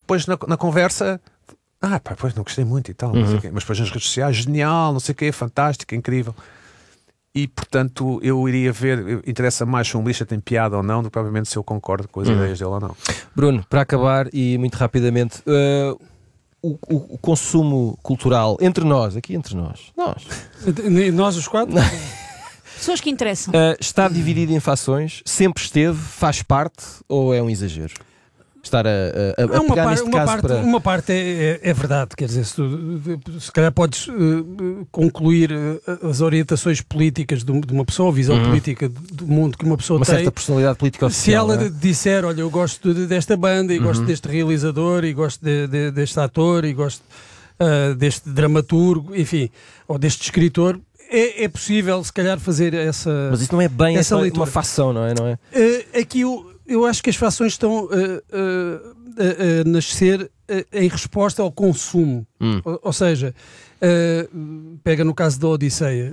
depois na conversa, pá, pois não gostei muito e tal, não sei o quê. Mas depois nas redes sociais, genial, não sei o quê, fantástico, incrível. E portanto eu iria ver, interessa mais se um lixo tem piada ou não do que provavelmente se eu concordo com as ideias dele ou não. Bruno, para acabar e muito rapidamente, o consumo cultural entre nós os quatro? Pessoas que interessam. Está dividido em fações? Sempre esteve? Faz parte? Ou é um exagero? Estar a pegar neste caso para... Uma parte é verdade, quer dizer, se calhar podes concluir as orientações políticas de uma pessoa, a visão política do mundo que uma pessoa tem. Uma certa personalidade política oficial. Se ela disser, olha, eu gosto desta banda, e gosto deste realizador, e gosto deste ator, e gosto deste dramaturgo, enfim, ou deste escritor, é possível, se calhar, fazer essa... Mas isso não é bem uma facção, não é? Aqui eu acho que as fações estão a nascer em resposta ao consumo. Ou seja, pega no caso da Odisseia,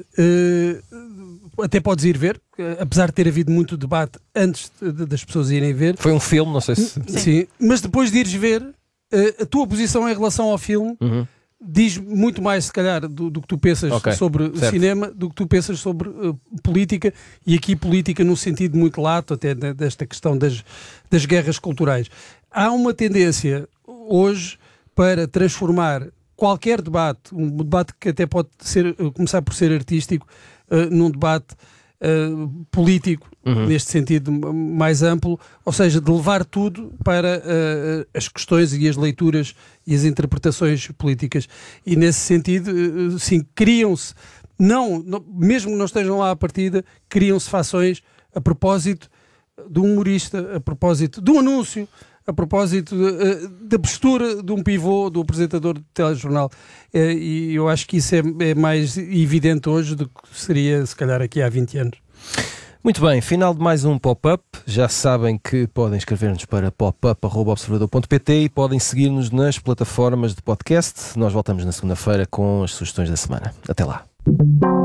até podes ir ver, apesar de ter havido muito debate antes das pessoas irem ver. Foi um filme, não sei se... Sim, mas depois de ires ver, a tua posição em relação ao filme diz muito mais, se calhar, do que tu pensas sobre o cinema, do que tu pensas sobre política, e aqui política num sentido muito lato, até desta questão das guerras culturais. Há uma tendência hoje para transformar qualquer debate, um debate que até pode começar por ser artístico, num debate político, neste sentido mais amplo, ou seja, de levar tudo para as questões e as leituras e as interpretações políticas. E nesse sentido, sim, criam-se, mesmo que não estejam lá à partida, criam-se fações a propósito de um humorista, a propósito de um anúncio, a propósito da postura de um pivô, do apresentador de telejornal. E eu acho que isso é mais evidente hoje do que seria, se calhar, aqui há 20 anos. Muito bem, final de mais um pop-up. Já sabem que podem escrever-nos para popup@observador.pt e podem seguir-nos nas plataformas de podcast. Nós voltamos na segunda-feira com as sugestões da semana. Até lá.